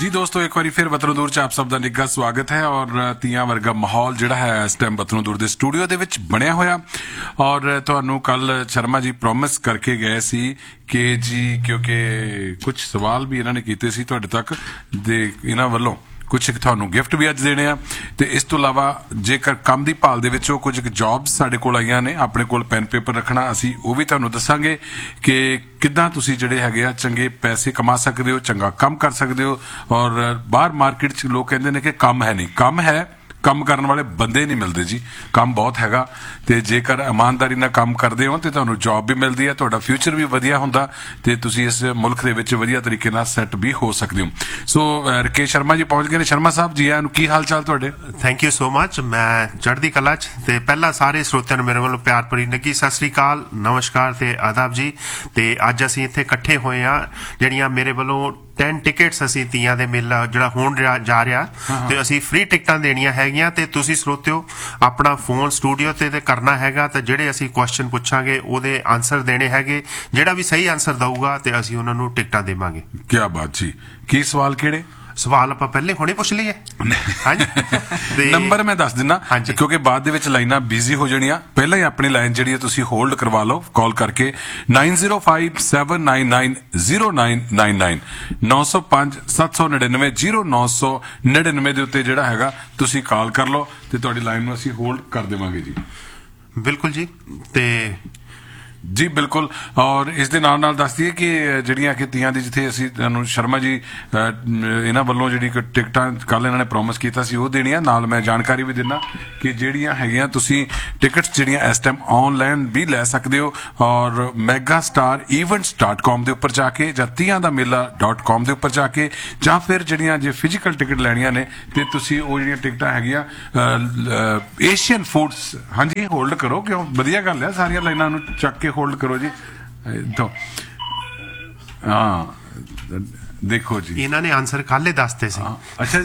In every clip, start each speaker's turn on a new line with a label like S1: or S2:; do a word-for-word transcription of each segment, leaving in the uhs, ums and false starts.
S1: जी दोस्तों, एक बार फिर वतनों दूर च आप सब का निੱਘਾ स्वागत है। और तीयां वर्गा माहौल जिहड़ा है इस टाइम वतनों दूर के स्टूडियो दे विच बनया होया। और तुहानू कल शर्मा जी प्रॉमिस करके गए सी कि जी, क्योंकि कुछ सवाल भी इन्होंने कीते सी तुहाडे तक दे इन्हां वल्लों कुछ ਤੁਹਾਨੂੰ ਗਿਫਟ ਵੀ ਅੱਜ ਦੇਣੇ ਆ ਤੇ ਇਸ ਤੋਂ ਇਲਾਵਾ ਜੇਕਰ ਕੰਮ ਦੀ ਭਾਲ ਦੇ ਵਿੱਚੋਂ ਕੁਝ ਜੌਬਸ ਸਾਡੇ ਕੋਲ ਆਈਆਂ ਨੇ, ਆਪਣੇ ਕੋਲ ਪੈਨ ਪੇਪਰ ਰੱਖਣਾ, ਅਸੀਂ ਉਹ ਵੀ ਤੁਹਾਨੂੰ ਦੱਸਾਂਗੇ ਕਿ ਕਿੱਦਾਂ ਤੁਸੀਂ ਜਿਹੜੇ ਹੈਗੇ ਆ ਚੰਗੇ ਪੈਸੇ ਕਮਾ ਸਕਦੇ ਹੋ, ਚੰਗਾ ਕੰਮ ਕਰ ਸਕਦੇ ਹੋ। ਔਰ ਬਾਹਰ ਮਾਰਕੀਟ 'ਚ ਲੋਕ ਕਹਿੰਦੇ ਨੇ ਕਿ ਕੰਮ ਹੈ ਨਹੀਂ, ਕੰਮ ਹੈ, ਕੰਮ ਕਰਨ ਵਾਲੇ ਬੰਦੇ ਨਹੀਂ ਮਿਲਦੇ ਜੀ। ਕੰਮ ਬਹੁਤ ਹੈਗਾ ਤੇ ਜੇਕਰ ਇਮਾਨਦਾਰੀ ਨਾਲ ਕੰਮ ਕਰਦੇ ਹੋ ਤੇ ਤੁਹਾਨੂੰ ਜੌਬ ਵੀ ਮਿਲਦੀ ਹੈ, ਤੁਹਾਡਾ ਫਿਊਚਰ ਵੀ ਵਧੀਆ ਹੁੰਦਾ ਤੇ ਤੁਸੀਂ ਇਸ ਮੁਲਕ ਦੇ ਵਿੱਚ ਵਧੀਆ ਤਰੀਕੇ ਨਾਲ ਸੈੱਟ ਵੀ ਹੋ ਸਕਦੇ ਹੋ। ਸੋ ਰਕੇਸ਼ ਸ਼ਰਮਾ ਜੀ ਪਹੁੰਚ ਗਏ ਨੇ। ਸ਼ਰਮਾ ਸਾਹਿਬ ਜੀ, ਆਨੂੰ ਕੀ ਹਾਲ ਚਾਲ ਤੁਹਾਡੇ?
S2: Thank you so much. ਮੈਂ ਚੜ੍ਹਦੀ ਕਲਾ 'ਚ ਤੇ ਪਹਿਲਾਂ ਸਾਰੇ ਸਰੋਤਿਆਂ ਨੂੰ ਮੇਰੇ ਵੱਲੋਂ ਪਿਆਰ ਭਰੀ ਨਿੱਘੀ ਸਤਿ ਸ੍ਰੀ ਅਕਾਲ, ਨਮਸਕਾਰ ਤੇ ਆਦਾਬ ਜੀ। ਤੇ ਅੱਜ ਅਸੀਂ ਇੱਥੇ ਇਕੱਠੇ ਹੋਏ ਆ, ਜਿਹੜੀਆਂ ਮੇਰੇ ਵੱਲੋਂ ਟੈਨ ਟਿਕਟਸ ਅਸੀਂ ਤੀਆਂ ਦੇ ਮੇਲਾ ਜਿਹੜਾ ਹੋਣ ਜਾ ਰਿਹਾ ਤੇ ਅਸੀਂ ਫ੍ਰੀ ਟਿਕਟਾਂ ਦੇਣੀਆਂ ਹੈਗੀਆਂ ਤੇ ਤੁਸੀਂ ਸਰੋਤਿਓ ਆਪਣਾ ਫੋਨ ਸਟੂਡੀਓ ਤੇ ਤੇ ਕਰਨਾ ਹੈਗਾ ਤੇ ਜਿਹੜੇ ਅਸੀਂ ਕੁਐਸਚਨ ਪੁੱਛਾਂਗੇ ਉਹਦੇ ਆਨਸਰ ਦੇਣੇ ਹੈਗੇ। ਜਿਹੜਾ ਵੀ ਸਹੀ ਆਨਸਰ ਦਊਗਾ ਤੇ ਅਸੀਂ ਉਹਨਾਂ ਨੂੰ ਟਿਕਟਾਂ ਦੇਵਾਂਗੇ।
S1: ਕੀ ਬਾਤ ਜੀ। ਕੀ ਸਵਾਲ ਕਿਹੜੇ? ਸਵਾਲ
S2: ਆਪਾਂ ਪਹਿਲੇ ਹੁਣੇ ਪੁੱਛ ਲਈਏ। ਹਾਂਜੀ,
S1: ਨੰਬਰ ਮੈਂ ਦੱਸ ਦਿੰਦਾ ਕਿਉਂਕਿ ਬਾਅਦ ਦੇ ਵਿੱਚ ਲਾਈਨਾਂ ਬਿਜ਼ੀ ਹੋ ਜਾਣੀਆਂ। ਪਹਿਲਾਂ ਹੀ ਆਪਣੀ ਲਾਈਨ ਜਿਹੜੀ ਹੈ ਤੁਸੀਂ ਹੋਲਡ ਕਰਵਾ ਲਓ ਕਾਲ ਕਰਕੇ nine zero five seven nine nine zero nine nine nine ਨੌ ਸੌ ਪੰਜ ਸੱਤ ਸੌ ਨੜਿਨਵੇਂ ਜ਼ੀਰੋ ਨੌ ਸੌ ਨੜਿਨਵੇਂ ਦੇ ਉੱਤੇ ਜਿਹੜਾ ਹੈਗਾ ਤੁਸੀਂ ਕਾਲ ਕਰ ਲਓ ਤੇ ਤੁਹਾਡੀ ਲਾਈਨ ਨੂੰ ਅਸੀਂ ਹੋਲਡ ਕਰ ਦੇਵਾਂਗੇ ਜੀ।
S2: ਬਿਲਕੁਲ ਜੀ। ਤੇ
S1: जी बिल्कुल। और इस दे नाल नाल दस दईए कि ਜਿਹੜੀਆਂ ਕਿ ਤੀਆਂ ਦੀ ਜਿੱਥੇ ਅਸੀਂ ਤੁਹਾਨੂੰ ਸ਼ਰਮਾ ਜੀ ਇਹਨਾਂ ਵੱਲੋਂ ਜਿਹੜੀ ਟਿਕਟਾਂ ਕੱਲ ਇਹਨਾਂ ਨੇ ਪ੍ਰੋਮਿਸ ਕੀਤਾ ਸੀ ਉਹ ਦੇਣੀਆਂ। ਨਾਲ ਮੈਂ ਜਾਣਕਾਰੀ ਵੀ ਦਿੰਦਾ ਕਿ ਜਿਹੜੀਆਂ ਹੈਗੀਆਂ ਤੁਸੀਂ ਟਿਕਟਸ ਜਿਹੜੀਆਂ ਇਸ ਟਾਈਮ ਆਨਲਾਈਨ ਵੀ ਲੈ ਸਕਦੇ ਹੋ। ਔਰ mega star events dot com ਦੇ ਉੱਪਰ ਜਾ ਕੇ ਜਾਂ ਤੀਆਂ ਦਾ ਮੇਲਾ ਡਾਟ ਕਾਮ ਦੇ ਉੱਪਰ ਜਾ ਕੇ ਜਾਂ ਫਿਰ ਜਿਹੜੀਆਂ ਜੇ ਫਿਜ਼ੀਕਲ ਟਿਕਟ ਲੈਣੀਆਂ ਨੇ ਤੇ ਤੁਸੀਂ ਉਹ ਜਿਹੜੀਆਂ ਟਿਕਟਾਂ ਹੈਗੀਆਂ ਏਸ਼ੀਅਨ ਫੂਡਸ। ਹਾਂਜੀ, ਹੋਲਡ ਕਰੋ ਕਿਉਂ ਵਧੀਆ ਗੱਲ ਹੈ, ਸਾਰੀਆਂ ਲਾਈਨਾਂ ਨੂੰ ਚੱਕ ਕੇ ਹੋਲਡ करो जी। तो हाँ देखो जी,
S2: इन्होंने आंसर कल ही दसते सी।
S1: अच्छा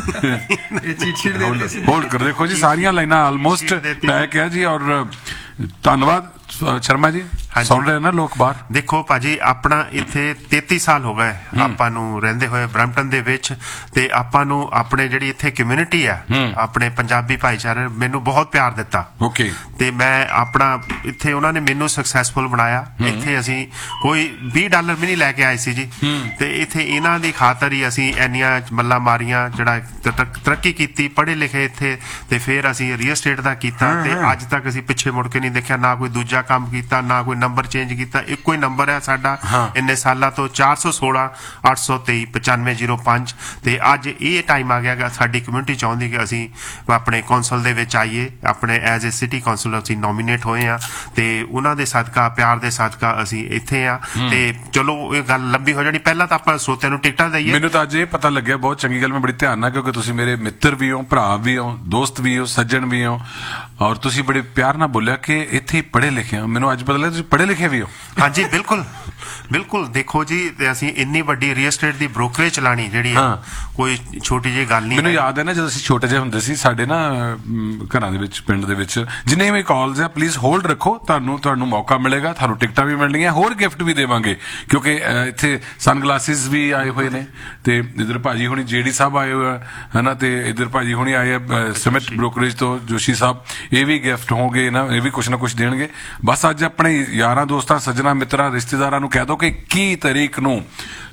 S1: जी, होल्ड करो। देखो जी, सारिया लाइना ऑलमोस्ट पैक है जी। और धन्यवाद शर्मा जी। सुन रहे ना लोग बाहर।
S2: देखो भाजी, अपना इत्थे तेती साल हो गए ਆਪਾਂ ਨੂੰ ਰਹਿੰਦੇ ਹੋਏ ਬ੍ਰੈਂਪਟਨ ਦੇ ਵਿੱਚ ਤੇ ਆਪਾਂ ਨੂੰ ਆਪਣੇ ਜਿਹੜੀ ਇੱਥੇ ਕਮਿਊਨਿਟੀ ਆ ਆਪਣੇ ਪੰਜਾਬੀ ਭਾਈਚਾਰੇ ਮੈਨੂੰ ਬਹੁਤ ਪਿਆਰ ਦਿੱਤਾ।
S1: ਓਕੇ।
S2: ਤੇ ਮੈਂ ਆਪਣਾ ਇੱਥੇ ਉਹਨਾਂ ਨੇ ਮੈਨੂੰ ਸਕਸੈਸਫੁਲ ਬਣਾਇਆ। ਇੱਥੇ ਅਸੀਂ ਕੋਈ ਵੀਹ ਡਾਲਰ ਵੀ ਨਹੀਂ ਲੈ ਕੇ ਆਏ ਸੀ ਜੀ ਤੇ ਇੱਥੇ ਇਹਨਾਂ ਦੀ ਖਾਤਰ ਹੀ ਅਸੀਂ ਇੰਨੀਆਂ ਮੱਲਾਂ ਮਾਰੀਆਂ, ਜਿਹੜਾ ਤਰੱਕੀ ਕੀਤੀ, ਪੜ੍ਹੇ ਲਿਖੇ ਇੱਥੇ ਤੇ ਫਿਰ ਅਸੀਂ ਰੀਅਲ ਸਟੇਟ ਦਾ ਕੀਤਾ ਤੇ ਅੱਜ ਤੱਕ ਅਸੀਂ ਪਿੱਛੇ ਮੁੜ ਕੇ ਨਹੀਂ ਦੇਖਿਆ, ਨਾ ਕੋਈ ਦੂਜਾ ਕੰਮ ਕੀਤਾ, ਨਾ ਕੋਈ ਨੰਬਰ ਚੇਂਜ ਕੀਤਾ। ਇੱਕੋ ਹੀ ਨੰਬਰ ਹੈ ਸਾਡਾ ਇੰਨੇ ਸਾਲਾਂ ਤੋਂ ਚਾਰ ਸੌ ਸੋਲਾਂ ਅੱਠ ਸੌ ਤੇਈ ਪਚਾਨਵੇਂ ਜ਼ੀਰੋ ਪੰਜ। ਤੇ ਅੱਜ ਇਹ ਟਾਈਮ ਆ ਗਿਆ ਸਾਡੀ ਕਮਿਊਨਿਟੀ ਚਾਹੁੰਦੀ ਕਿ ਅਸੀਂ ਆਪਣੇ ਕੌਂਸਲ ਦੇ ਵਿੱਚ ਆਈਏ, ਆਪਣੇ ਐਜ਼ ਏ ਸਿਟੀ ਕੌਂਸਲ ਅਸੀਂ ਨੋਮੀਨੇਟ ਹੋਏ ਆ ਤੇ ਉਹਨਾਂ ਦੇ ਸਦਕਾ, ਪਿਆਰ ਦੇ ਸਦਕਾ ਅਸੀਂ ਇੱਥੇ ਆ। ਤੇ ਚਲੋ ਇਹ ਗੱਲ ਲੰਬੀ ਹੋ ਜਾਣੀ, ਪਹਿਲਾਂ ਤਾਂ ਆਪਾਂ ਸਰੋਤਿਆਂ ਨੂੰ ਟਿਕਟਾਂ ਦਈਏ।
S1: ਮੈਨੂੰ ਤਾਂ ਅੱਜ ਇਹ ਪਤਾ ਲੱਗਿਆ, ਬਹੁਤ ਚੰਗੀ ਗੱਲ, ਮੈਂ ਬੜੀ ਧਿਆਨ ਨਾਲ, ਕਿਉਂਕਿ ਤੁਸੀਂ ਮੇਰੇ ਮਿੱਤਰ ਵੀ ਹੋ, ਭਰਾ ਵੀ ਹੋ, ਦੋਸਤ ਵੀ ਹੋ, ਸੱਜਣ ਵੀ ਹੋ। ਔਰ ਤੁਸੀਂ ਬੜੇ ਪਿਆਰ ਨਾਲ ਬੋਲਿਆ ਕਿ ਇੱਥੇ ਪੜ੍ਹੇ ਲਿਖੇ ਹੋ। ਮੈਨੂੰ ਅੱਜ ਪਤਾ ਲੱਗਿਆ ਤੁਸੀਂ ਪੜ੍ਹੇ ਲਿਖੇ ਵੀ ਹੋ।
S2: ਹਾਂਜੀ ਬਿਲਕੁਲ ਬਿਲकुल। देखो जी, ਅਸੀਂ ਇੰਨੀ ਵੱਡੀ ਰੀਅਲ ਸਟੇਟ ਦੀ ਬ੍ਰੋਕਰੇਜ ਚਲਾਣੀ ਜਿਹੜੀ ਹੈ ਕੋਈ ਛੋਟੀ ਜਿਹੀ ਗੱਲ ਨਹੀਂ।
S1: ਮੈਨੂੰ ਯਾਦ ਹੈ ਨਾ ਜਦੋਂ ਅਸੀਂ ਛੋਟੇ ਜਿਹੇ ਹੁੰਦੇ ਸੀ, ਸਾਡੇ ਨਾ ਘਰਾਂ ਦੇ ਵਿੱਚ, ਪਿੰਡ ਦੇ ਵਿੱਚ ਜਿੰਨੇ ਵੀ ਕਾਲਸ ਆ, ਪਲੀਜ਼ ਹੋਲਡ ਰੱਖੋ, ਤੁਹਾਨੂੰ ਤੁਹਾਨੂੰ ਮੌਕਾ ਮਿਲੇਗਾ, ਤੁਹਾਨੂੰ ਟਿਕਟਾਂ ਵੀ ਮਿਲਣਗੀਆਂ, ਹੋਰ ਗਿਫਟ ਵੀ ਦੇਵਾਂਗੇ। ਕਿਉਂਕਿ ਇੱਥੇ ਸਨਗਲਾਸਿਸ ਵੀ ਆਏ ਹੋਏ ਨੇ ਤੇ ਇਧਰ ਭਾਜੀ ਹੁਣੀ ਜੇਡੀ ਸਾਹਿਬ ਆਏ ਹੋਏ ਹੈ ਨਾ, ਤੇ ਇਧਰ ਭਾਜੀ ਹੁਣੀ ਆਏ ਸਮਿਟ ਬ੍ਰੋਕਰੇਜ ਤੋਂ ਜੋਸ਼ੀ ਸਾਹਿਬ, ਇਹ ਵੀ ਗਿਫਟ ਹੋਣਗੇ ਨਾ, ਇਹ ਵੀ ਕੁਛ ਨਾ ਕੁਛ ਦੇਣਗੇ। ਬਸ ਅੱਜ ਆਪਣੇ ਯਾਰਾਂ ਦੋਸਤਾਂ, ਸੱਜਣਾ ਮਿੱਤਰਾਂ, ਰਿਸ਼ਤੇਦਾਰਾਂ ਨੂੰ ਕਹਿ ਦੋ ਕਿ ਇੱਕੀ ਤਰੀਕ ਨੂੰ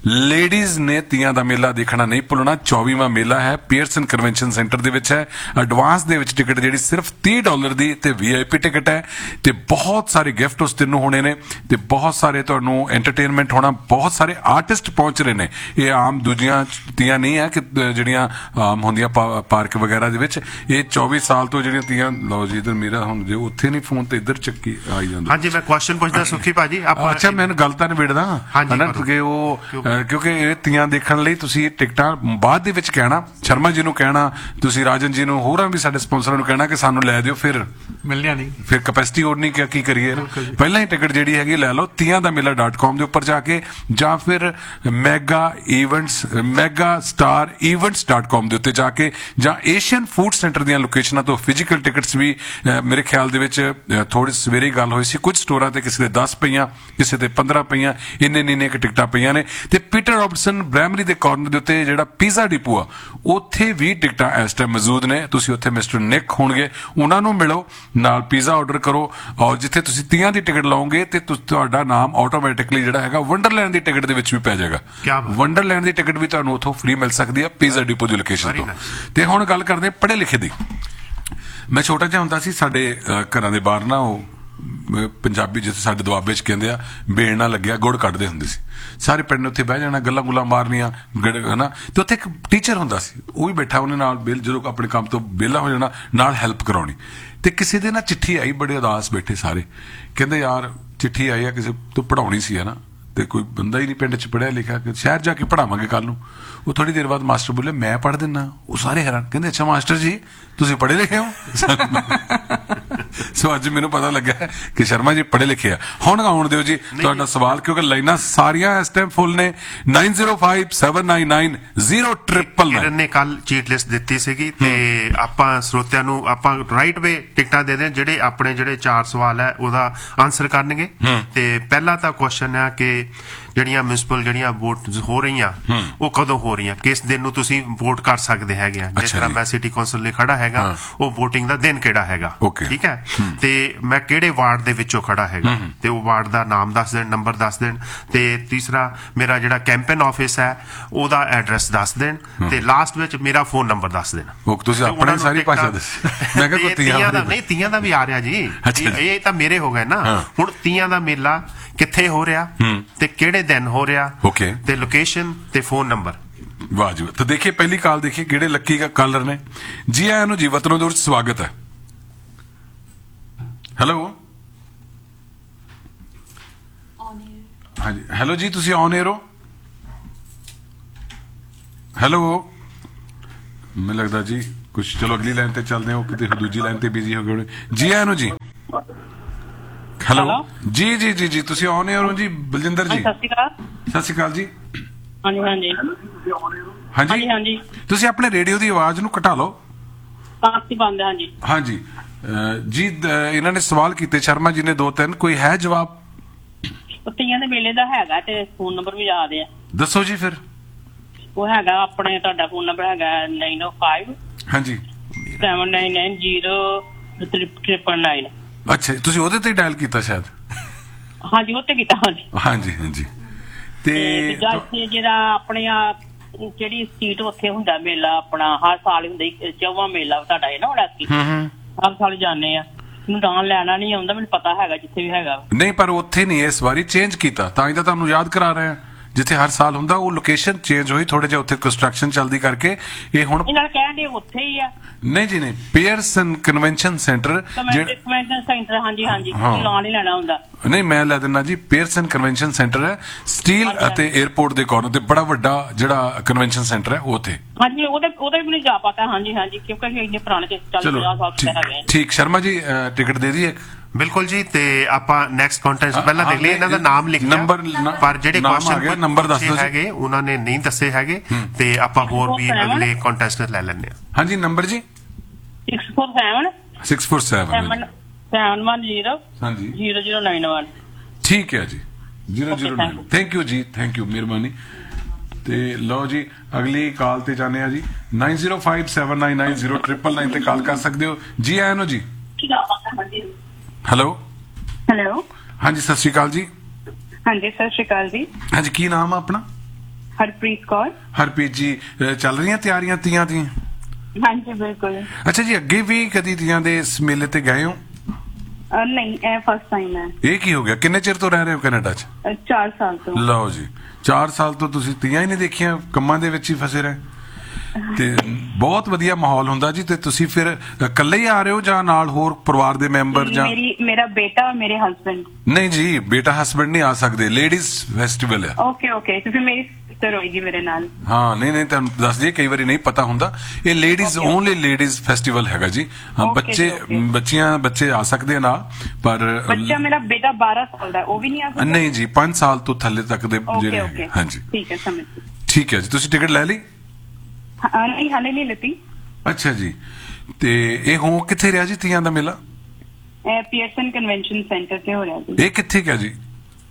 S1: ਲੇਡੀਜ਼ ਨੇ ਤੀਆਂ ਦਾ ਮੇਲਾ ਦੇਖਣਾ ਨਹੀਂ ਭੁੱਲਣਾ। ਚੌਵੀਵਾਂ ਮੇਲਾ ਹੈ, ਪੀਅਰਸਨ ਕਨਵੈਨਸ਼ਨ ਸੈਂਟਰ ਦੇ ਵਿੱਚ ਹੈ। ਐਡਵਾਂਸ ਦੇ ਵਿੱਚ ਟਿਕਟ ਜਿਹੜੀ ਸਿਰਫ ਤੀਹ ਡਾਲਰ ਦੀ ਤੇ ਵੀ ਆਈ ਪੀ ਟਿਕਟ ਹੈ ਤੇ ਬਹੁਤ ਸਾਰੇ ਗਿਫਟ ਉਸ ਦਿਨ ਨੂੰ ਹੋਣੇ ਨੇ ਤੇ ਬਹੁਤ ਸਾਰੇ ਤੁਹਾਨੂੰ ਐਂਟਰਟੇਨਮੈਂਟ ਹੋਣਾ, ਬਹੁਤ ਸਾਰੇ ਆਰਟਿਸਟ ਪਹੁੰਚ ਰਹੇ ਨੇ। ਇਹ ਆਮ ਦੂਜੀਆਂ ਤੀਆਂ ਨਹੀਂ ਹੈ ਕਿ ਜਿਹੜੀਆਂ ਆਮ ਹੁੰਦੀਆਂ ਪਾਰਕ ਵਗੈਰਾ ਦੇ ਵਿੱਚ। ਇਹ ਚੌਵੀ ਸਾਲ ਤੋਂ ਜਿਹੜੀਆਂ ਤੀਆਂ, ਲਓ ਜੀ ਇਧਰ ਮੇਰਾ ਹੁਣ ਜੇ ਉੱਥੇ ਨਹੀਂ ਫੋਨ ਤੇ ਇੱਧਰ ਚੱਕੀ ਆਈ ਜਾਂਦਾ।
S2: ਹਾਂਜੀ, ਮੈਂ ਕੁਐਸਚਨ ਪੁੱਛਦਾ ਸੁਖੀ ਭਾਜੀ।
S1: ਅੱਛਾ, ਮੈਨੂੰ ਗੱਲ ਤਾਂ ਨਿਬੇੜਦਾ ਹਨਾ, ਕਿਉਂਕਿ ਉਹ ਕਿਉਂਕਿ ਇਹ ਤੀਆਂ ਦੇਖਣ ਲਈ ਤੁਸੀਂ ਟਿਕਟਾਂ ਬਾਅਦ ਦੇ ਵਿੱਚ ਕਹਿਣਾ, ਸ਼ਰਮਾ ਜੀ ਨੂੰ ਕਹਿਣਾ, ਤੁਸੀਂ ਰਾਜਨ ਜੀ ਨੂੰ, ਹੋਰਾਂ ਵੀ ਸਾਡੇ ਸਪਾਂਸਰਾਂ ਨੂੰ ਕਹਿਣਾ ਕਿ ਸਾਨੂੰ ਲੈ ਦਿਓ। ਫਿਰ
S3: ਮਿਲਣੀਆਂ ਨਹੀਂ,
S1: ਫਿਰ ਕੈਪੈਸਿਟੀ ਹੋਰ ਨਹੀਂ, ਕੀ ਕਰੀਏ ਨਾ। ਪਹਿਲਾਂ ਹੀ ਟਿਕਟ ਜਿਹੜੀ ਹੈਗੀ ਲੈ ਲਓ ਤੀਆਂ ਦਾ ਮੇਲਾ ਡਾਟ ਕਾਮ ਦੇ ਉੱਪਰ ਜਾ ਕੇ, ਜਾਂ ਫਿਰ mega events mega star events dot com ਦੇ ਉੱਤੇ ਜਾ ਕੇ, ਜਾਂ ਏਸ਼ੀਅਨ ਫੂਡ ਸੈਂਟਰ ਦੀਆਂ ਲੋਕੇਸ਼ਨਾਂ ਤੋਂ ਫਿਜ਼ੀਕਲ ਟਿਕਟਸ ਵੀ ਅਹ, ਮੇਰੇ ਖਿਆਲ ਦੇ ਵਿੱਚ ਥੋੜੀ ਸਵੇਰੇ ਹੀ ਗੱਲ ਹੋਈ ਸੀ, ਕੁਝ ਸਟੋਰਾਂ ਤੇ ਕਿਸੇ ਦੇ ਦਸ ਪਈਆਂ, ਕਿਸੇ ਤੇ ਪੰਦਰਾਂ ਪਈਆਂ, ਇੰਨੇ ਇੰਨੇ ਕੁ ਟਿਕਟਾਂ ਪਈਆਂ ਨੇ। ਤੇ ਪੀਟਰ ਰੌਬਰਟਸਨ ਬ੍ਰੈਮਰੀ ਦੇ ਕਾਰਨਰ ਦੇ ਉੱਤੇ ਜਿਹੜਾ ਪੀਜ਼ਾ ਡਿਪੂ ਆ, ਉੱਥੇ ਵੀ ਟਿਕਟਾਂ ਇਸ ਟਾਈਮ ਮੌਜੂਦ ਨੇ। ਤੁਸੀਂ ਉੱਥੇ ਮਿਸਟਰ ਨਿਕ ਹੋਣਗੇ, ਉਹਨਾਂ ਨੂੰ ਮਿਲੋ, ਨਾਲ ਪੀਜ਼ਾ ਆਰਡਰ ਕਰੋ, ਔਰ ਜਿੱਥੇ ਤੁਸੀਂ ਤੀਆਂ ਦੀ ਟਿਕਟ ਲਾਓਗੇ ਤੇ ਤੁ- ਤੁਹਾਡਾ ਨਾਮ ਆਟੋਮੈਟਿਕਲੀ ਜਿਹੜਾ ਹੈਗਾ ਵੰਡਰਲੈਂਡ ਦੀ ਟਿਕਟ ਦੇ ਵਿੱਚ ਵੀ ਪੈ ਜਾਏਗਾ।
S2: ਕਿਆ ਬਾਤ।
S1: ਵੰਡਰਲੈਂਡ ਦੀ ਟਿਕਟ ਵੀ ਤੁਹਾਨੂੰ ਉੱਥੋਂ ਫ੍ਰੀ ਮਿਲ ਸਕਦੀ ਹੈ ਪੀਜ਼ਾ ਡਿਪੂ ਦੀ ਲੋਕੇਸ਼ਨ
S2: Very
S1: ਤੋਂ।
S2: nice।
S1: ਤੇ ਹੁਣ ਗੱਲ ਕਰਦੇ ਪੜ੍ਹੇ ਲਿਖੇ ਦੀ। ਮੈਂ ਛੋਟਾ ਜਿਹਾ ਹੁੰਦਾ ਸੀ, ਸਾਡੇ ਅਹ, ਘਰਾਂ ਦੇ ਬਾਹਰ ਨਾ ਉਹ ਅਹ, ਪੰਜਾਬੀ ਜਿੱਥੇ ਸਾਡੇ ਦੁਆਬੇ ਚ ਕਹਿੰਦੇ ਆ, ਬੇੜ ਨਾਲ ਲੱਗਿਆ ਗੁੜ ਕੱਢਦੇ ਹੁੰਦੇ ਸੀ। ਸਾਰੇ ਪਿੰਡ ਨੇ ਉੱਥੇ ਬਹਿ ਜਾਣਾ, ਗੱਲਾਂ ਗੁੱਲਾਂ ਮਾਰਨੀਆਂ, ਹਨਾ। ਤੇ ਉੱਥੇ ਇੱਕ ਟੀਚਰ ਹੁੰਦਾ ਸੀ, ਉਹ ਵੀ ਬੈਠਾ, ਉਹਨੇ ਨਾਲ ਬਿਲ ਜਦੋਂ ਆਪਣੇ ਕੰਮ ਤੋਂ ਵਿਹਲਾ ਹੋ ਜਾਣਾ, ਨਾਲ ਹੈਲਪ ਕਰਾਉਣੀ। ਤੇ ਕਿਸੇ ਦੇ ਨਾ ਚਿੱਠੀ ਆਈ, ਬੜੇ ਉਦਾਸ ਬੈਠੇ ਸਾਰੇ, ਕਹਿੰਦੇ ਯਾਰ ਚਿੱਠੀ ਆਈ ਆ ਕਿਸੇ ਤੋਂ, ਪੜਾਉਣੀ ਸੀ, ਹਨਾ। ਤੇ ਕੋਈ ਬੰਦਾ ਹੀ ਨਹੀਂ ਪਿੰਡ ਚ ਪੜਿਆ ਲਿਖਿਆ, ਕਿ ਸ਼ਹਿਰ ਜਾ ਕੇ ਪੜਾਵਾਂਗੇ ਕੱਲ ਨੂੰ। ਉਹ ਥੋੜੀ ਦੇਰ ਬਾਅਦ ਮਾਸਟਰ ਬੋਲੇ ਮੈਂ ਪੜ੍ਹ ਦਿੰਨਾ। ਉਹ ਸਾਰੇ ਹੈਰਾਨ, ਕਹਿੰਦੇ ਅੱਛਾ ਮਾਸਟਰ ਜੀ ਤੁਸੀਂ ਪੜ੍ਹੇ ਲਿਖੇ ਹੋ। ਸੋ ਅੱਜ ਮੈਨੂੰ ਪਤਾ ਲੱਗਾ ਕਿ ਸ਼ਰਮਾ ਜੀ ਪੜ੍ਹੇ ਲਿਖੇ ਆ। ਹੁਣ ਆਉਣ ਦਿਓ ਜੀ ਤੁਹਾਡਾ ਸਵਾਲ, ਕਿਉਂਕਿ ਲਾਈਨਾਂ ਸਾਰੀਆਂ ਇਸ ਟਾਈਮ ਫੁੱਲ ਨੇ। Nine zero five seven nine nine zero triple
S2: ਕਿਰਨ
S1: ਨਾਈਨ।
S2: ਨੇ ਕੱਲ ਚੀਟ ਲਿਸਟ ਦਿੱਤੀ ਸੀਗੀ, ਤੇ ਆਪਾਂ ਸਰੋਤਿਆਂ ਨੂੰ ਆਪਾਂ ਰਾਈਟ ਵੇ ਟਿਕਟਾਂ ਦੇ ਦੇ, ਜਿਹੜੇ ਆਪਣੇ ਜਿਹੜੇ ਚਾਰ ਸਵਾਲ ਹੈ ਉਹਦਾ ਆਨਸਰ ਕਰਨਗੇ। ਤੇ ਪਹਿਲਾ ਤਾਂ ਕੁਐਸਚਨ ਹੈ ਕਿ ਜਿਹੜੀਆਂ ਮਿਊਨਿਸਪਲ ਜਿਹੜੀਆਂ ਵੋਟ ਹੋ ਰਹੀਆਂ ਉਹ ਕਦੋਂ ਹੋ ਰਹੀਆਂ, ਕਿਸ ਦਿਨ ਨੂੰ ਤੁਸੀਂ ਵੋਟ ਕਰ ਸਕਦੇ ਹੈਗੇ ਆ। ਜਿਸ ਤਰ੍ਹਾਂ ਮੈਂ ਸਿਟੀ ਕੌਂਸਲ ਲਈ ਖੜਾ ਹੈਗਾ, ਉਹ VOTING ਦਾ ਦਿਨ ਕਿਹੜਾ ਹੈਗਾ, ਠੀਕ ਹੈ। ਤੇ ਮੈਂ ਕਿਹੜੇ ਵਾਰਡ ਦੇ ਵਿੱਚੋਂ ਖੜਾ ਹੈਗਾ, ਤੇ ਉਹ ਵਾਰਡ ਦਾ ਨਾਮ ਦੱਸ ਦੇਣ, ਨੰਬਰ ਦੱਸ ਦੇਣ। ਤੇ ਤੀਸਰਾ ਮੇਰਾ ਜਿਹੜਾ ਕੈਂਪੇਨ ਆਫਿਸ ਹੈ ਉਹਦਾ ਐਡਰੈਸ ਦੱਸ ਦੇਣ, ਤੇ ਲਾਸਟ ਵਿੱਚ ਮੇਰਾ ਫੋਨ ਨੰਬਰ ਦੱਸ ਦੇਣ।
S1: ਉਹ ਤੁਸੀਂ ਆਪਣੇ ਸਾਰੀ ਭਾਸ਼ਾ ਦੱਸੀ। ਮੈਂ ਕਿਹਾ ਕੋਈ
S2: ਤੀਆਂ ਦਾ ਨਹੀਂ, ਤੀਆਂ ਦਾ ਵੀ ਆ ਰਿਹਾ ਜੀ, ਇਹ ਤਾਂ ਮੇਰੇ ਹੋ ਗਏ ਨਾ। ਹੁਣ ਤੀਆਂ ਦਾ ਮੇਲਾ ਕਿੱਥੇ ਹੋ ਰਿਹਾ, ਤੇ ਕਿਹੜੇ ਦਿਨ ਹੋ ਰਿਹਾ, ਤੇ ਲੋਕੇਸ਼ਨ ਤੇ ਫੋਨ ਨੰਬਰ।
S1: ਵਾਹ ਜੀ। ਤਾਂ ਦੇਖੀਏ ਪਹਿਲੀ ਕਾਲ, ਦੇਖੀਏ ਕਿਹੜੇ ਲੱਕੀ ਕਾਲਰ ਨੇ। ਜੀ ਆਇਆਂ ਨੂੰ ਜੀ, ਵਤਨੋਂ ਦੇ ਵਿੱਚ ਸਵਾਗਤ ਹੈ। ਹੈਲੋ ਹਾਂਜੀ, ਹੈਲੋ ਜੀ, ਤੁਸੀਂ ਔਨ 에ਅਰ ਹੋ? ਹੈਲੋ, ਮੈਨੂੰ ਲੱਗਦਾ ਜੀ ਕੁਛ, ਚਲੋ ਅਗਲੀ ਲਾਈਨ ਤੇ ਚੱਲਦੇ ਹਾਂ, ਕਿਤੇ ਦੂਜੀ ਲਾਈਨ ਤੇ ਬਿਜ਼ੀ ਹੋ ਗਏ। ਜੀ ਆਇਆਂ ਨੂੰ ਜੀ। ਹੈਲੋ ਜੀ ਜੀ ਜੀ ਜੀ, ਤੁਸੀਂ ਔਨ 에ਅਰ ਹੋ ਜੀ, ਬਲਜਿੰਦਰ ਜੀ।
S4: ਸਤਿ ਸ਼੍ਰੀ ਅਕਾਲ।
S1: ਸਤਿ ਸ਼੍ਰੀ ਅਕਾਲ ਜੀ।
S4: ਹਾਂਜੀ ਹਾਂਜੀ
S1: ਹਾਂਜੀ
S4: ਹਾਂਜੀ,
S1: ਤੁਸੀਂ ਆਪਣੇ ਰੇਡੀਓ ਦੀ ਆਵਾਜ਼ ਨੂੰ ਘਟਾ ਲਓ।
S4: ਕਾਫੀ ਬੰਦ ਹੈ। ਹਾਂਜੀ
S1: ਹਾਂਜੀ ਜੀ, ਇਹਨਾਂ ਨੇ ਸਵਾਲ ਕੀਤੇ ਸ਼ਰਮਾ ਜੀ ਨੇ ਦੋ ਤਿੰਨ, ਕੋਈ ਹੈ ਜਵਾਬ?
S4: ਤੀਆਂ ਦੇ ਮੇਲੇ ਦਾ ਹੈਗਾ, ਤੇ ਫੋਨ ਨੰਬਰ ਵੀ ਯਾਦ ਆ।
S1: ਦੱਸੋ ਜੀ ਫਿਰ।
S4: ਉਹ ਹੈਗਾ ਆਪਣੇ, ਤੁਹਾਡਾ ਫੋਨ ਨੰਬਰ ਹੈਗਾ ਨਾਈਨ ਓ ਫਾਈਵ
S1: ਹਾਂਜੀ
S4: seven nine nine zero triple nine.
S1: ਅੱਛਾ, ਤੁਸੀਂ ਉਹਦੇ ਤੇ ਡਾਇਲ ਕੀਤਾ ਸ਼ਾਇਦ?
S4: ਹਾਂਜੀ ਉਹ ਤੇ ਕੀਤਾ। ਹਾਂਜੀ
S1: ਹਾਂਜੀ ਹਾਂਜੀ। ਤੇ
S4: ਜਿਹੜਾ ਆਪਣੇ ਜਿਹੜੀ ਸੀਟ ਉੱਥੇ ਹੁੰਦਾ ਮੇਲਾ ਆਪਣਾ, ਹਰ ਸਾਲ ਹੁੰਦਾ ਚੌਵਾਂ ਮੇਲਾ ਤੁਹਾਡਾ ਇਹ ਨਾ ਹੋਣਾ ਸੀ, ਹਰ ਸਾਲ ਜਾਂਦੇ ਆ। ਮੈਨੂੰ ਨਾਮ ਲੈਣਾ ਨਹੀਂ ਆਉਂਦਾ, ਮੈਨੂੰ ਪਤਾ ਹੈਗਾ ਜਿੱਥੇ ਵੀ ਹੈਗਾ।
S1: ਨਹੀਂ, ਪਰ ਉੱਥੇ ਨਹੀਂ, ਇਸ ਵਾਰੀ ਚੇਂਜ ਕੀਤਾ, ਤਾਂ ਹੀ ਤਾਂ ਤੁਹਾਨੂੰ ਯਾਦ ਕਰਾ ਰਹੇ ਆ। ਜਿੱਥੇ ਹਰ ਸਾਲ ਹੁੰਦਾ ਉਹ ਲੋਕੇਸ਼ਨ ਚੇਂਜ ਹੋਈ, ਥੋੜੇ ਜਿਹਾ ਉੱਥੇ ਕੰਸਟਰਕਸ਼ਨ ਚੱਲਦੀ ਕਰਕੇ ਇਹ ਹੁਣ
S4: ਇਹਨਾਂ ਕਹਿੰਦੇ ਉੱਥੇ ਹੀ ਆ। ਨਹੀਂ
S1: ਜੀ ਨਹੀਂ, Pearson convention centre.
S4: Convention centre, ਹਾਂਜੀ ਹਾਂਜੀ, ਨਾਂ ਨਹੀਂ ਲੈਣਾ ਹੁੰਦਾ।
S1: ਨਹੀਂ, ਮੈਂ ਲੈ ਦਿੰਦਾ ਜੀ। ਪੀਅਰਸਨ ਕਨਵੈਨਸ਼ਨ ਸੈਂਟਰ ਹੈ, ਸਟੀਲ ਅਤੇ 에ਅਰਪੋਰਟ ਦੇ ਕੋਰਨਰ ਤੇ, ਬੜਾ ਵੱਡਾ ਜਿਹੜਾ ਕਨਵੈਨਸ਼ਨ ਸੈਂਟਰ ਹੈ ਉੱਥੇ।
S4: ਹਾਂਜੀ, ਉਹਦੇ ਉਹਦੇ ਵੀ ਨਹੀਂ ਜਾ ਪਾਤਾ। ਹਾਂਜੀ ਹਾਂਜੀ, ਕਿਉਂਕਿ ਇੰਨੇ ਪੁਰਾਣੇ ਚ ਚੱਲ ਰਿਹਾ ਸਾਲ।
S1: ਠੀਕ, ਸ਼ਰਮਾ ਜੀ ਟਿਕਟ ਦੇ ਦਈਏ?
S2: ਬਿਲਕੁਲ ਜੀ। ਤੇ ਆਪਾਂ ਨੈਕਸਟ ਕੰਟੈਸਟ ਪਹਿਲਾਂ ਦੇਖ ਲਈਏ, ਇਹਨਾਂ ਦਾ ਨਾਮ ਲਿਖ
S1: ਨੰਬਰ,
S2: ਪਰ ਜਿਹੜੇ ਕੁਐਸਚਨ
S1: ਨੰਬਰ ਦੱਸ ਦਿਓ
S2: ਹੈਗੇ ਉਹਨਾਂ ਨੇ ਨਹੀਂ ਦੱਸੇ ਹੈਗੇ, ਤੇ ਆਪਾਂ ਹੋਰ ਵੀ ਅਗਲੇ ਕੰਟੈਸਟ ਲੈ ਲੈਣੇ ਆ।
S1: ਹਾਂਜੀ, number G
S4: six four seven
S1: six four seven
S4: seven one zero
S1: ਹਾਂਜੀ
S4: ਜ਼ੀਰੋ ਜ਼ੀਰੋ ਨਾਈਨ ਵਨ।
S1: ਠੀਕ ਹੈ ਜੀ, zero zero nine. Thank you ਜੀ, ਥੈਂਕ ਯੂ, ਮਿਹਰਬਾਨੀ। ਤੇ ਲਓ ਜੀ, ਅਗਲੀ ਕਾਲ ਤੇ ਜਾਣੇ ਆ ਜੀ। Nine zero five seven nine nine zero triple nine ਤੇ ਕਾਲ ਕਰ ਸਕਦੇ ਹੋ। ਜੀ ਆਇਆਂ ਨੂੰ ਜੀ। ਹੈਲੋ
S5: ਹੈਲੋ
S1: ਹਾਂਜੀ, ਸਤਿ ਸ਼੍ਰੀ ਅਕਾਲ ਜੀ।
S5: ਹਾਂਜੀ ਸਤਿ ਸ਼੍ਰੀ ਅਕਾਲ ਜੀ।
S1: ਹਾਂਜੀ, ਕੀ ਨਾਮ ਆ ਆਪਣਾ?
S5: ਹਰਪ੍ਰੀਤ ਕੌਰ।
S1: ਹਰਪ੍ਰੀਤ ਜੀ, ਚੱਲ ਰਹੀਆਂ ਤਿਆਰੀਆਂ ਤੀਆਂ ਦੀਆਂ?
S5: ਹਾਂਜੀ ਬਿਲਕੁਲ।
S1: ਅੱਛਾ ਜੀ, ਅੱਗੇ ਵੀ ਕਦੀ ਤੀਆਂ ਦੇ ਇਸ ਮੇਲੇ ਤੇ ਗਏ ਹੋ?
S5: ਨਹੀਂ, ਇਹ ਫਸਟ ਟਾਈਮ ਹੈ।
S1: ਇਹ ਕੀ ਹੋ ਗਿਆ? ਕਿੰਨੇ ਚਿਰ ਤੋਂ ਰਹਿ ਰਹੇ ਹੋ ਕੈਨੇਡਾ 'ਚ?
S5: ਚਾਰ ਸਾਲ ਤੋਂ।
S1: ਲਓ ਜੀ, ਚਾਰ ਸਾਲ ਤੋਂ ਤੁਸੀਂ ਤੀਆਂ ਹੀ ਨਹੀਂ ਦੇਖੀਆਂ, ਕੰਮਾਂ ਦੇ ਵਿੱਚ ਹੀ ਫਸੇ ਰਹੇ। ਤੇ ਬਹੁਤ ਵਧੀਆ ਮਾਹੌਲ ਹੁੰਦਾ ਜੀ। ਤੇ ਤੁਸੀਂ ਫਿਰ ਇਕੱਲੇ ਹੀ ਆ ਰਹੇ ਹੋ ਜਾਂ ਨਾਲ ਹੋਰ ਪਰਿਵਾਰ ਦੇ ਮੈਂਬਰ? ਜਾਂ
S5: ਮੇਰੀ ਮੇਰਾ ਬੇਟਾ, ਮੇਰੇ ਹਸਬੈਂਡ।
S1: ਨਹੀਂ ਜੀ, ਬੇਟਾ ਹਸਬੈਂਡ ਨਹੀਂ ਆ ਸਕਦੇ, ਲੇਡੀਜ਼ ਫੈਸਟੀਵਲ ਹੈ।
S5: ਓਕੇ ਓਕੇ, ਤੇ ਫਿਰ ਮੇਰੀ ਸਿਸਟਰ ਹੋਏਗੀ ਮੇਰੇ ਨਾਲ।
S1: ਹਾਂ ਨਹੀਂ ਨਹੀਂ ਤੁਹਾਨੂੰ ਦੱਸ ਦਈਏ, ਕਈ ਵਾਰੀ ਨਹੀਂ ਪਤਾ ਹੁੰਦਾ, ਇਹ ਲੇਡੀਜ਼ ਓਨਲੀ ਲੇਡੀਜ਼ ਫੈਸਟੀਵਲ ਹੈਗਾ ਜੀ। ਹਾਂ,
S5: Okay,
S1: ਬੱਚੇ
S5: okay.
S1: ਬੱਚੀਆਂ ਬੱਚੇ ਆ ਸਕਦੇ ਆ ਨਾਲ, ਪਰ
S5: ਬੱਚਾ ਮੇਰਾ ਬੇਟਾ ਬਾਰਾਂ ਸਾਲ ਦਾ, ਉਹ ਵੀ ਨਹੀਂ ਆ ਸਕਦਾ?
S1: ਨਹੀਂ ਜੀ, ਪੰਜ ਸਾਲ ਤੋਂ ਥੱਲੇ ਤੱਕ ਦੇ
S5: ਓਕੇ
S1: ਜਿਹੜੇ
S5: ਓਕੇ,
S1: ਹੈਗੇ। ਹਾਂਜੀ
S5: ਠੀਕ ਹੈ, ਸਮਝ ਗਈ।
S1: ਠੀਕ ਹੈ ਜੀ, ਤੁਸੀਂ ਟਿਕਟ ਲੈ ਲਈ?
S5: ਹਾਂ, ਨਹੀਂ ਹਾਲੇ ਨਹੀਂ ਲਿੱਤੀ।
S1: ਅੱਛਾ ਜੀ, ਤੇ ਇਹ ਹੋ ਕਿੱਥੇ ਰਿਹਾ ਜੀ ਤੀਆਂ ਦਾ ਮੇਲਾ?
S5: ਇਹ ਪੀਅਰਸਨ ਕਨਵੈਨਸ਼ਨ ਸੈਂਟਰ ਤੇ ਹੋ ਰਿਹਾ ਜੀ।
S1: ਇਹ ਕਿੱਥੇ ਗਿਆ ਜੀ?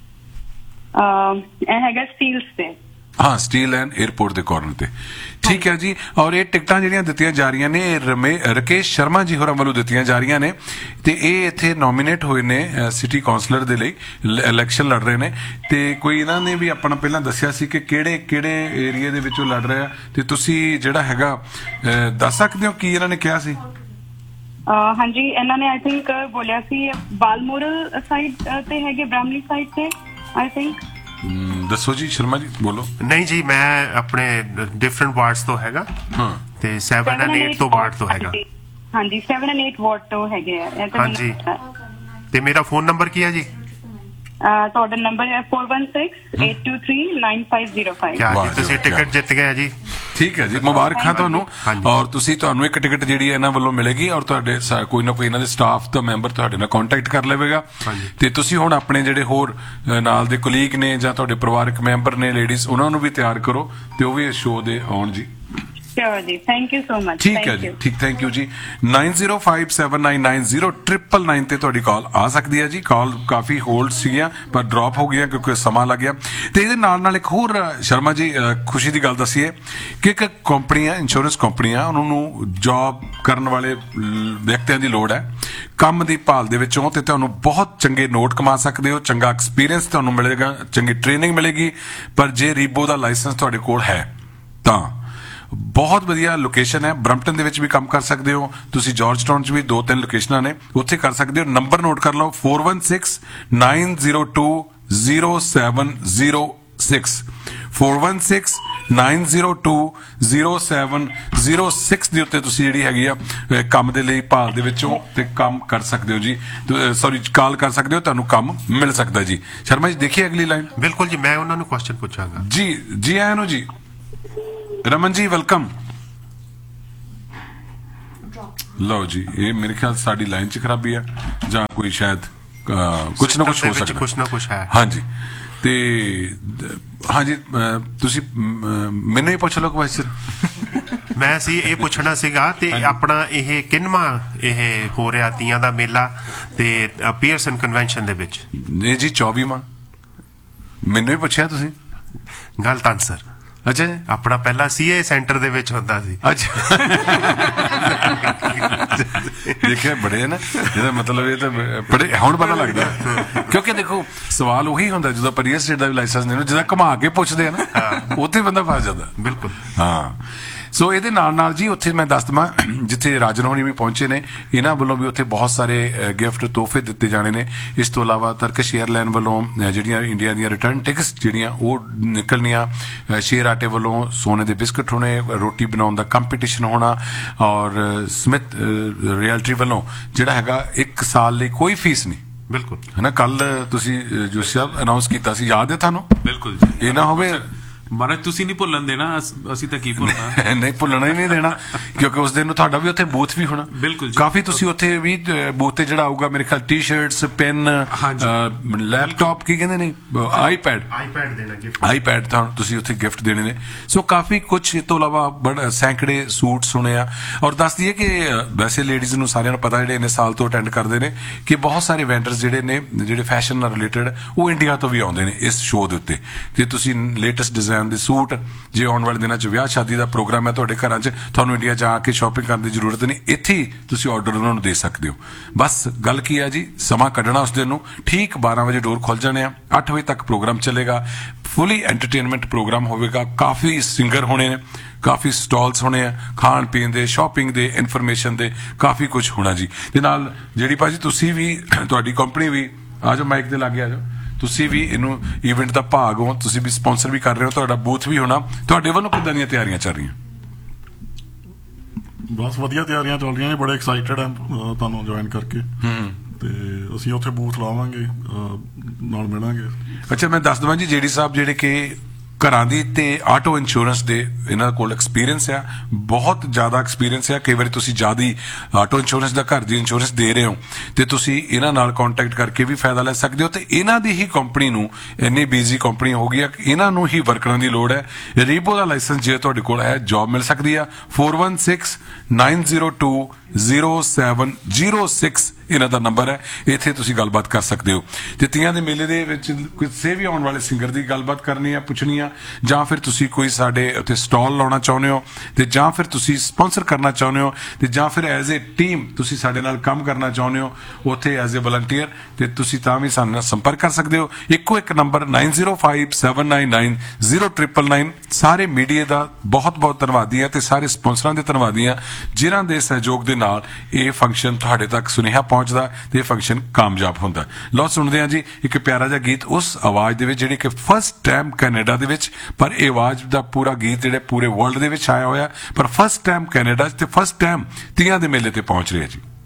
S5: ਅਹ, ਇਹ ਹੈਗਾ ਸਟੀਲਸ ਤੇ।
S1: ਹਾਂ, ਸਟੀਲ ਐਂਡ 에ਅਰਪੋਰਟ ਦੇ ਕਾਰਨਰ ਤੇ। ਠੀਕ ਹੈ ਜੀ, ਔਰ ਇਹ ਟਿਕਟਾਂ ਜਿਹੜੀਆਂ ਦਿੱਤੀਆਂ ਜਾ ਰਹੀਆਂ ਨੇ, ਇਹ ਰਮੇ ਰਕੇਸ਼ ਸ਼ਰਮਾ ਜੀ ਹੋਰਾਂ ਵੱਲੋਂ ਦਿੱਤੀਆਂ ਜਾ ਰਹੀਆਂ ਨੇ, ਤੇ ਇਹ ਇੱਥੇ ਨੋਮੀਨੇਟ ਹੋਏ ਨੇ ਸਿਟੀ ਕਾਉਂਸਲਰ ਦੇ ਲਈ, ਇਲੈਕਸ਼ਨ ਲੜ ਰਹੇ ਨੇ। ਤੇ ਕੋਈ ਇਹਨਾਂ ਨੇ ਵੀ ਆਪਣਾ ਪਹਿਲਾਂ ਦੱਸਿਆ ਸੀ ਕਿ ਕਿਹੜੇ ਕਿਹੜੇ ਏਰੀਆ ਦੇ ਵਿੱਚੋਂ ਲੜ ਰਹੇ ਆ, ਤੇ ਤੁਸੀਂ ਜਿਹੜਾ ਹੈਗਾ ਅਹ, ਦੱਸ ਸਕਦੇ ਹੋ ਕੀ ਇਹਨਾਂ ਨੇ ਕਿਹਾ ਸੀ?
S5: ਅਹ, ਹਾਂਜੀ, ਇਹਨਾਂ ਨੇ ਆਈ ਥਿੰਕ ਬੋਲਿਆ ਸੀ ਬਾਲਮੋਰਲ ਸਾਈਡ ਤੇ ਹੈਗੇ, ਬ੍ਰਾਹਮਣੀ ਸਾਈਡ ਤੇ ਆਈ ਥਿੰਕ।
S1: ਹਮ, ਦੱਸੋ ਜੀ ਸ਼ਰਮਾ ਜੀ, ਬੋਲੋ।
S2: ਨਹੀਂ ਜੀ, ਮੈਂ ਆਪਣੇ ਡਿਫਰੈਂਟ ਵਾਰਡਸ ਤੋਂ ਹੈਗਾ,
S1: ਹਾਂ,
S2: ਤੇ ਸੈਵਨ ਐਂਡ eight ਤੋਂ ਵਾਰਡ ਤੋਂ ਹੈਗਾ।
S5: ਹਾਂਜੀ, ਸੈਵਨ ਐਂਡ eight ਵਾਰਡ ਤੋਂ ਹੈਗੇ ਆ ਇਹ ਤਾਂ।
S2: ਹਾਂਜੀ, ਤੇ ਮੇਰਾ ਫੋਨ ਨੰਬਰ ਕੀ ਹੈ ਜੀ?
S5: ਅਹ, ਤੁਹਾਡਾ ਨੰਬਰ ਹੈ four one six eight two three nine five zero five।
S2: ਕਿਆ
S1: ਵਾਹ
S2: ਜੀ,
S1: ਜੀ,
S2: ਤੁਸੀਂ
S1: ਵਾਹ।
S2: ਟਿਕਟ ਜਿੱਤ ਗਏ ਜੀ।
S1: ਠੀਕ ਹੈ ਜੀ, ਮੁਬਾਰਕਾਂ ਤੁਹਾਨੂੰ।
S2: ਹਾਂਜੀ।
S1: ਔਰ ਤੁਸੀਂ ਤੁਹਾਨੂੰ ਇੱਕ ਟਿਕਟ ਜਿਹੜੀ ਹੈ ਇਹਨਾਂ ਵੱਲੋਂ ਮਿਲੇਗੀ, ਔਰ ਤੁਹਾਡੇ ਸਾ- ਕੋਈ ਨਾ ਕੋਈ ਇਹਨਾਂ ਦੇ ਸਟਾਫ ਦਾ ਮੈਂਬਰ ਤੁਹਾਡੇ ਨਾਲ ਕੰਟੈਕਟ ਕਰ ਲਵੇਗਾ।
S2: ਹਾਂਜੀ।
S1: ਤੇ ਤੁਸੀਂ ਹੁਣ ਆਪਣੇ ਜਿਹੜੇ ਹੋਰ ਅ, ਨਾਲ ਦੇ ਕੁਲੀਗ ਨੇ ਜਾਂ ਤੁਹਾਡੇ ਪਰਿਵਾਰਕ ਮੈਂਬਰ ਨੇ ਲੇਡੀਜ਼, ਉਹਨਾਂ ਨੂੰ ਵੀ ਤਿਆਰ ਕਰੋ ਤੇ ਉਹ ਵੀ ਇਸ ਸ਼ੋਅ ਦੇ ਆਉਣ ਜੀ।
S5: Sure ਜੀ, ਥੈਂਕ ਯੂ ਸੋ ਮਚ।
S1: ਠੀਕ ਹੈ ਜੀ, ਠੀਕ, ਥੈਂਕ ਯੂ ਜੀ। nine zero five seven nine nine zero triple nine ਤੇ ਤੁਹਾਡੀ ਕਾਲ ਆ ਸਕਦੀ ਹੈ ਜੀ। ਕਾਲ ਕਾਫੀ ਹੋਲਡ ਸੀਗੀਆਂ ਪਰ ਡ੍ਰੌਪ ਹੋ ਗਈਆਂ ਕਿਉਂਕਿ ਸਮਾਂ ਲੱਗ ਗਿਆ। ਤੇ ਇਹਦੇ ਨਾਲ ਨਾਲ ਇੱਕ ਹੋਰ ਅ, ਸ਼ਰਮਾ ਜੀ ਅ, ਖੁਸ਼ੀ ਦੀ ਗੱਲ ਦੱਸੀਏ ਕਿ ਇੱਕ ਕੰਪਨੀਆਂ, ਇੰਸ਼ੋਰੈਂਸ ਕੰਪਨੀਆਂ, ਉਹਨਾਂ ਨੂੰ ਜੌਬ ਕਰਨ ਵਾਲੇ ਲ- ਵਿਅਕਤੀਆਂ ਦੀ ਲੋੜ ਹੈ ਕੰਮ ਦੀ ਭਾਲ ਦੇ ਵਿੱਚੋਂ, ਤੇ ਤੁਹਾਨੂੰ ਬਹੁਤ ਚੰਗੇ ਨੋਟ ਕਮਾ ਸਕਦੇ ਹੋ, ਚੰਗਾ ਐਕਸਪੀਰੀਅੰਸ ਤੁਹਾਨੂੰ ਮਿਲੇਗਾ, ਚੰਗੀ ਟ੍ਰੇਨਿੰਗ ਮਿਲੇਗੀ। ਪਰ ਜੇ ਰੀਬੋ ਦਾ ਲਾਇਸੈਂਸ ਤੁਹਾਡੇ ਕੋਲ ਹੈ ਤਾਂ ਬਹੁਤ ਵਧੀਆ ਲੋਕੇਸ਼ਨ ਹੈ। ਬਰੰਪਟਨ ਦੇ ਵਿੱਚ ਵੀ ਕੰਮ ਕਰ ਸਕਦੇ ਹੋ ਤੁਸੀਂ, ਜਾਰਜ ਟਾਊਨ 'ਚ ਵੀ ਦੋ ਤਿੰਨ ਲੋਕੇਸ਼ਨਾਂ ਨੇ, ਉੱਥੇ ਕਰ ਸਕਦੇ ਹੋ। ਨੰਬਰ ਨੋਟ ਕਰ ਲਓ four one six nine zero two zero seven zero six four one six nine zero two zero seven zero six ਦੇ ਉੱਤੇ ਤੁਸੀਂ ਜਿਹੜੀ ਹੈਗੀ ਆ ਅਹ, ਕੰਮ ਦੇ ਲਈ ਭਾਲ ਦੇ ਵਿੱਚੋਂ ਤੇ ਕੰਮ ਕਰ ਸਕਦੇ ਹੋ ਜੀ। ਸੌਰੀ, ਕਾਲ ਕਰ ਸਕਦੇ ਹੋ, ਤੁਹਾਨੂੰ ਕੰਮ ਮਿਲ ਸਕਦਾ ਜੀ। ਸ਼ਰਮਾ ਜੀ, ਦੇਖੀਏ ਅਗਲੀ ਲਾਈਨ।
S2: ਬਿਲਕੁਲ ਜੀ, ਮੈਂ ਉਹਨਾਂ ਨੂੰ ਕੁਐਸਚਨ ਪੁੱਛਾਂਗਾ
S1: ਜੀ। ਜੀ ਆਇਆਂ ਨੂੰ ਜੀ, ਰਮਨ ਜੀ, ਵੈਲਕਮ। ਲਓ ਜੀ, ਇਹ ਮੇਰੇ ਖਿਆਲ ਸਾਡੀ ਲਾਈਨ 'ਚ ਖਰਾਬੀ ਆ ਜਾਂ ਕੋਈ ਸ਼ਾਇਦ ਅਹ, ਕੁਛ ਨਾ ਕੁਛ ਹੋ ਸਕਦਾ।
S2: ਕੁਛ ਨਾ ਕੁਛ ਹੈ।
S1: ਹਾਂਜੀ, ਤੇ ਦ- ਹਾਂਜੀ, ਅਹ, ਤੁਸੀਂ ਅਮ, ਮੈਨੂੰ ਹੀ ਪੁੱਛ ਲਓ ਕੁਐਸਚਨ।
S2: ਮੈਂ ਸੀ ਇਹ ਪੁੱਛਣਾ ਸੀਗਾ, ਤੇ ਆਪਣਾ ਇਹ ਕਿੰਨਵਾਂ ਇਹ ਹੋ ਰਿਹਾ ਤੀਆਂ ਦਾ ਮੇਲਾ ਤੇ ਪੀਅਰਸਨ ਕਨਵੈਨਸ਼ਨ ਦੇ ਵਿੱਚ?
S1: ਇਹ ਜੀ ਚੌਵੀਵਾਂ। ਮੈਨੂੰ ਹੀ ਪੁੱਛਿਆ ਤੁਸੀਂ?
S2: ਗੱਲ ਤਾਂ ਸਰ,
S1: ਅੱਛਾ ਜੀ,
S2: ਆਪਣਾ ਪਹਿਲਾਂ ਸੀਏ ਸੈਂਟਰ ਦੇ ਵਿੱਚ ਹੁੰਦਾ ਸੀ।
S1: ਅੱਛਾ। ਦੇਖਿਆ ਬੜੇ ਹੈ ਨਾ, ਇਹਦਾ ਮਤਲਬ ਇਹ ਤਾਂ ਬੜੇ ਹੁਣ ਪਤਾ ਲੱਗਦਾ, ਕਿਉਂਕਿ ਦੇਖੋ ਸਵਾਲ ਉਹੀ ਹੁੰਦਾ ਜਦੋਂ ਆਪਾਂ ਰੀਅਲ ਸਟੇਟ ਦਾ ਵੀ ਲਾਇਸੈਂਸ ਨਹੀਂ, ਜਿਹਦਾ ਘੁਮਾ ਕੇ ਪੁੱਛਦੇ ਆ ਨਾ, ਉੱਥੇ ਬੰਦਾ ਫਸ ਜਾਂਦਾ।
S2: ਬਿਲਕੁਲ।
S1: ਹਾਂ, ਸੋ ਇਹਦੇ ਨਾਲ ਨਾਲ ਜੀ ਉੱਥੇ ਮੈਂ ਦੱਸ ਦਵਾਂ, ਜਿੱਥੇ ਰਾਜਨ ਹੋਣੀ ਵੀ ਪਹੁੰਚੇ ਨੇ, ਇਹਨਾਂ ਵੱਲੋਂ ਵੀ ਉੱਥੇ ਬਹੁਤ ਸਾਰੇ ਗਿਫਟ ਤੋਹਫੇ ਦਿੱਤੇ ਜਾਣੇ ਨੇ। ਇਸ ਤੋਂ ਇਲਾਵਾ ਤਰਕਸ਼ 에ਅਰਲਾਈਨ ਵੱਲੋਂ ਅ, ਜਿਹੜੀਆਂ ਇੰਡੀਆ ਦੀਆਂ ਰਿਟਰਨ ਟਿਕਟਸ ਜਿਹੜੀਆਂ ਉਹ ਨਿਕਲਣੀਆਂ, ਅ, ਸ਼ੇਰ ਆਟੇ ਵੱਲੋਂ ਸੋਨੇ ਦੇ ਬਿਸਕਟ ਹੋਣੇ, ਰੋਟੀ ਬਣਾਉਣ ਦਾ ਕੰਪੀਟੀਸ਼ਨ ਹੋਣਾ, ਔਰ ਸਮਿਥ ਰਿਐਲਟੀ ਵੱਲੋਂ ਜਿਹੜਾ ਹੈਗਾ ਇੱਕ ਸਾਲ ਲਈ ਕੋਈ ਫੀਸ ਨਹੀਂ।
S2: ਬਿਲਕੁਲ
S1: ਹੈ ਨਾ, ਕੱਲ ਤੁਸੀਂ ਅ, ਜੋਸ਼ੀ ਸਾਹਿਬ ਅਨਾਉਂਸ ਕੀਤਾ ਸੀ, ਯਾਦ ਹੈ ਤੁਹਾਨੂੰ?
S3: ਬਿਲਕੁਲ ਜੀ।
S1: ਇਹ ਨਾ ਹੋਵੇ
S3: ਮਹਾਰਾਜ ਤੁਸੀਂ ਨਹੀਂ ਭੁੱਲਣ ਦੇਣਾ, ਅਸ- ਅਸੀਂ ਤਾਂ ਕੀ ਭੁੱਲਣਾ।
S1: ਨਹੀਂ, ਭੁੱਲਣਾ ਹੀ ਨਹੀਂ ਦੇਣਾ, ਕਿਉਂਕਿ ਉਸ ਦਿਨ ਨੂੰ ਤੁਹਾਡਾ ਵੀ ਉੱਥੇ ਬੂਥ ਵੀ ਹੋਣਾ।
S3: ਬਿਲਕੁਲ ਜੀ।
S1: ਕਾਫੀ ਤੁਸੀਂ ਉੱਥੇ ਵੀ ਬੂਥ ਤੇ ਜਿਹੜਾ ਆਊਗਾ ਮੇਰੇ ਖਿਆਲ ਟੀ-ਸ਼ਰਟਸ, ਪੈਨ,
S3: ਹਾਂਜੀ।
S1: ਲੈਪਟਾਪ, ਕੀ ਕਹਿੰਦੇ ਨੇ, ਆਈਪੈਡ
S2: ਆਈਪੈਡ ਦੇਣਾ ਗਿਫਟ।
S1: ਆਈਪੈਡ ਤੁਹਾਨੂੰ ਤੁਸੀਂ ਉੱਥੇ ਗਿਫਟ ਦੇਣੇ ਨੇ। ਸੋ ਕਾਫੀ ਕੁਝ ਇਸ ਤੋਂ ਇਲਾਵਾ ਬੜਾ ਸੈਂਕੜੇ ਸੂਟ ਸੁਣੇ ਆ। ਔਰ ਦੱਸ ਦਈਏ ਕਿ ਅ, ਵੈਸੇ ਲੇਡੀਜ਼ ਨੂੰ ਸਾਰਿਆਂ ਨੂੰ ਪਤਾ, ਜਿਹੜੇ ਇੰਨੇ ਸਾਲ ਤੋਂ ਅਟੈਂਡ ਕਰਦੇ ਨੇ, ਕਿ ਬਹੁਤ ਸਾਰੇ ਵੈਂਡਰਸ ਜਿਹੜੇ ਨੇ ਜਿਹੜੇ ਫੈਸ਼ਨ ਨਾਲ ਰਿਲੇਟਡ, ਉਹ ਇੰਡੀਆ ਤੋਂ ਵੀ ਆਉਂਦੇ ਨੇ ਇਸ ਸ਼ੋਅ ਦੇ ਉੱਤੇ। ਤੇ ਤੁਸੀਂ ਲੇਟੈਸਟ ਡਿਜ਼ਾਈਨ ਦੇ ਸੂਟ, ਜੇ ਆਉਣ ਵਾਲੇ ਦਿਨਾਂ 'ਚ ਵਿਆਹ ਸ਼ਾਦੀ ਦਾ ਪ੍ਰੋਗਰਾਮ ਹੈ ਤੁਹਾਡੇ ਘਰਾਂ 'ਚ, ਤੁਹਾਨੂੰ ਇੰਡੀਆ ਜਾ ਕੇ ਸ਼ਾਪਿੰਗ ਕਰਨ ਦੀ ਜ਼ਰੂਰਤ ਨਹੀਂ, ਇੱਥੇ ਹੀ ਤੁਸੀਂ ਆਰਡਰ ਉਹਨਾਂ ਨੂੰ ਦੇ ਸਕਦੇ ਹੋ। ਬਸ ਗੱਲ ਕੀ ਹੈ ਜੀ, ਸਮਾਂ ਕੱਢਣਾ ਉਸ ਦਿਨ ਨੂੰ। ਠੀਕ ਬਾਰਾਂ ਵਜੇ ਡੋਰ ਖੁੱਲ ਜਾਣੇ ਆ, ਅੱਠ ਵਜੇ ਤੱਕ ਪ੍ਰੋਗਰਾਮ ਚੱਲੇਗਾ। ਫੁੱਲੀ ਐਂਟਰਟੇਨਮੈਂਟ ਪ੍ਰੋਗਰਾਮ ਹੋਵੇਗਾ, ਕਾਫੀ ਸਿੰਗਰ ਹੋਣੇ ਨੇ, ਕਾਫੀ ਸਟਾਲਸ ਹੋਣੇ ਆ, ਖਾਣ ਪੀਣ ਦੇ, ਸ਼ਾਪਿੰਗ ਦੇ, ਇਨਫੋਰਮੇਸ਼ਨ ਦੇ, ਕਾਫੀ ਕੁਝ ਹੋਣਾ ਜੀ। ਤੇ ਨਾਲ ਜਿਹੜੀ ਭਾਜੀ ਤੁਸੀਂ ਵੀ, ਤੁਹਾਡੀ ਕੰਪਨੀ ਵੀ, ਆ ਜਾਓ ਮਾਈਕ ਦੇ ਲਾਗੇ ਆ ਜਾਓ, ਤੁਸੀਂ ਵੀ ਇਹਨੂੰ ਇਵੈਂਟ ਦਾ ਭਾਗ ਹੋ, ਤੁਸੀਂ ਵੀ ਸਪਾਂਸਰ ਵੀ ਕਰ ਰਹੇ ਹੋ, ਤੁਹਾਡਾ ਬੂਥ ਵੀ ਹੋਣਾ। ਤੁਹਾਡੇ ਵੱਲੋਂ ਕਿੱਦਾਂ ਦੀਆਂ ਤਿਆਰੀਆਂ ਚੱਲ ਰਹੀਆਂ?
S6: ਬਸ ਵਧੀਆ ਤਿਆਰੀਆਂ ਚੱਲ ਰਹੀਆਂ ਨੇ, ਬੜੇ ਐਕਸਾਈਟਡ ਆ ਅਹ, ਤੁਹਾਨੂੰ ਜੁਆਇਨ ਕਰਕੇ।
S1: ਹੂੰ,
S6: ਤੇ ਅਸੀਂ ਉੱਥੇ ਬੂਥ ਲਾਵਾਂਗੇ, ਅਹ, ਨਾਲ ਮਿਲਾਂਗੇ।
S1: ਅੱਛਾ, ਮੈਂ ਦੱਸ ਦਵਾਂ ਜੀ, ਜੇਡੀ ਸਾਹਿਬ ਜਿਹੜੇ ਕਿ ਘਰਾਂ ਦੀ ਤੇ ਆਟੋ ਇੰਸ਼ੋਰੈਂਸ ਦੇ ਇਹਨਾਂ ਕੋਲ ਐਕਸਪੀਰੀਅੰਸ ਆ, ਬਹੁਤ ਜ਼ਿਆਦਾ ਐਕਸਪੀਰੀਅੰਸ ਆ। ਕਈ ਵਾਰੀ ਤੁਸੀਂ ਜ਼ਿਆਦਾ ਆਟੋ ਇੰਸ਼ੋਰੈਂਸ ਦਾ ਘਰ ਦੀ ਇੰਸ਼ੋਰੈਂਸ ਦੇ ਰਹੇ ਹੋ ਤੇ ਤੁਸੀਂ ਇਹਨਾਂ ਨਾਲ ਕੰਟੈਕਟ ਕਰਕੇ ਵੀ ਫਾਇਦਾ ਲੈ ਸਕਦੇ ਹੋ। ਤੇ ਇਹਨਾਂ ਦੀ ਹੀ ਕੰਪਨੀ ਨੂੰ, ਇੰਨੀ ਬਿਜ਼ੀ ਕੰਪਨੀ ਹੋ ਗਈ ਆ, ਇਹਨਾਂ ਨੂੰ ਹੀ ਵਰਕਰਾਂ ਦੀ ਲੋੜ ਹੈ। ਰੀਬੋ ਦਾ ਲਾਇਸੈਂਸ ਜੇ ਤੁਹਾਡੇ ਕੋਲ ਹੈ, ਜੌਬ ਮਿਲ ਸਕਦੀ ਆ। Four one six nine zero two zero seven zero six ਇਹਨਾਂ ਦਾ ਨੰਬਰ ਹੈ। ਇੱਥੇ ਤੁਸੀਂ ਗੱਲਬਾਤ ਕਰ ਸਕਦੇ ਹੋ। ਤੇ ਤੀਆਂ ਦੇ ਮੇਲੇ ਦੇ ਵਿੱਚ ਕਿਸੇ ਵੀ ਆਉਣ ਵਾਲੇ ਸਿੰਗਰ ਦੀ ਗੱਲਬਾਤ ਕਰਨੀ ਆ, ਪੁੱਛਣੀ ਆ, ਜਾਂ ਫਿਰ ਤੁਸੀਂ ਕੋਈ ਸਾਡੇ ਉੱਥੇ ਸਟਾਲ ਲਾਉਣਾ ਚਾਹੁੰਦੇ ਹੋ, ਤੇ ਜਾਂ ਫਿਰ ਤੁਸੀਂ ਸਪਾਂਸਰ ਕਰਨਾ ਚਾਹੁੰਦੇ ਹੋ, ਤੇ ਜਾਂ ਫਿਰ ਐਜ਼ ਏ ਟੀਮ ਤੁਸੀਂ ਸਾਡੇ ਨਾਲ ਕੰਮ ਕਰਨਾ ਚਾਹੁੰਦੇ ਹੋ ਉੱਥੇ ਐਜ਼ ਏ ਵਲੰਟੀਅਰ, ਤੇ ਤੁਸੀਂ ਤਾਂ ਵੀ ਸਾਡੇ ਨਾਲ ਸੰਪਰਕ ਕਰ ਸਕਦੇ ਹੋ। ਇੱਕੋ ਇੱਕ number nine zero five seven nine nine zero triple nine. ਸਾਰੇ ਮੀਡੀਆ ਦਾ ਬਹੁਤ ਬਹੁਤ ਧੰਨਵਾਦੀ ਆ ਤੇ ਸਾਰੇ ਸਪਾਂਸਰਾਂ ਦੇ ਧੰਨਵਾਦੀ ਆ ਜਿਨ੍ਹਾਂ ਦੇ ਸਹਿਯੋਗ ਦੇ ਨਾਲ ਇਹ ਫੰਕਸ਼ਨ ਤੁਹਾਡੇ ਤੱਕ ਸੁਨੇਹਾ ਪਹੁੰਚਦਾ ਤੇ ਇਹ ਫੰਕਸ਼ਨ ਕਾਮਯਾਬ ਹੁੰਦਾ। ਲਓ ਸੁਣਦੇ ਹਾਂ ਜੀ ਇੱਕ ਪਿਆਰਾ ਜਿਹਾ ਗੀਤ ਉਸ ਆਵਾਜ਼ ਦੇ ਵਿੱਚ ਜਿਹੜੀ ਕਿ ਫਸਟ ਟਾਈਮ ਕੈਨੇਡਾ ਦੇ ਵਿੱਚ, ਪਰ ਇਹ ਆਵਾਜ਼ ਦਾ ਪੂਰਾ ਗੀਤ ਜਿਹੜੇ ਪੂਰੇ ਵਰਲਡ ਦੇ ਵਿੱਚ ਆਇਆ ਹੋਇਆ, ਪਰ ਫਸਟ ਟਾਈਮ ਕੈਨੇਡਾ 'ਚ ਤੇ ਫਸਟ ਟਾਈਮ ਤੀਆਂ ਦੇ ਮੇਲੇ ਤੇ ਪਹੁੰਚ ਰਿਹਾ ਜੀ।